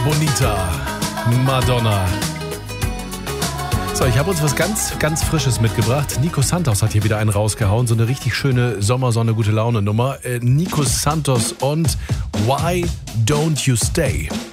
Bonita, Madonna. So, ich habe uns was ganz, ganz Frisches mitgebracht. Nico Santos hat hier wieder einen rausgehauen. So eine richtig schöne Sommersonne, gute Laune Nummer. Nico Santos und Why Don't You Stay?